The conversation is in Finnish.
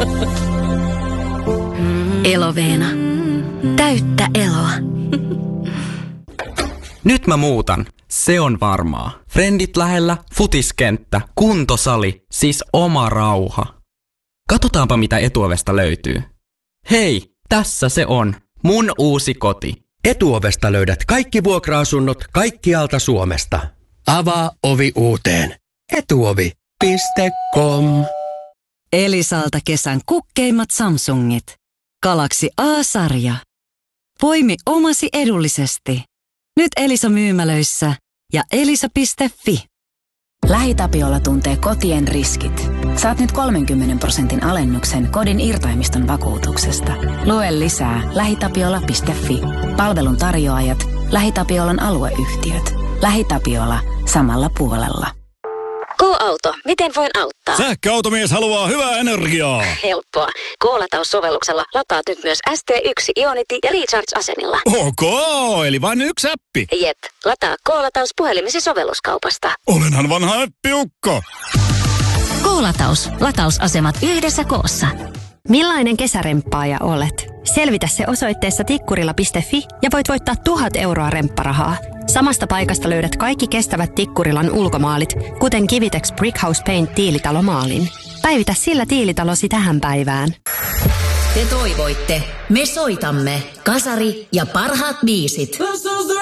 Eloveena. Täyttä eloa. Nyt mä muutan. Se on varmaa. Frendit lähellä, futiskenttä, kuntosali, siis oma rauha. Katsotaanpa mitä Etuovesta löytyy. Hei, tässä se on. Mun uusi koti. Etuovesta löydät kaikki vuokra-asunnot kaikkialta Suomesta. Avaa ovi uuteen. Etuovi.com. Elisalta kesän kukkeimmat Samsungit. Galaxy A-sarja. Poimi omasi edullisesti. Nyt Elisa-myymälöissä ja elisa.fi. LähiTapiola tuntee kotien riskit. Saat nyt 30% alennuksen kodin irtaimiston vakuutuksesta. Lue lisää lähitapiola.fi. Palvelun tarjoajat, LähiTapiolan alueyhtiöt. LähiTapiola samalla puolella. K-auto, miten voin auttaa? Sähköautomies haluaa hyvää energiaa. Helppoa. K-lataussovelluksella lataat nyt myös ST1, Ionity ja Recharge-asemilla. Ok, eli vain yksi appi. Jep, lataa K-lataus puhelimesi sovelluskaupasta. Olenhan vanha appiukko. K-lataus. Latausasemat yhdessä koossa. Millainen kesäremppaaja olet? Selvitä se osoitteessa tikkurila.fi ja voit voittaa 1000 euroa rempparahaa. Samasta paikasta löydät kaikki kestävät Tikkurilan ulkomaalit, kuten Kivitex Brickhouse Paint tiilitalomaalin. Päivitä sillä tiilitalosi tähän päivään. Te toivoitte, me soitamme. Kasari ja parhaat biisit.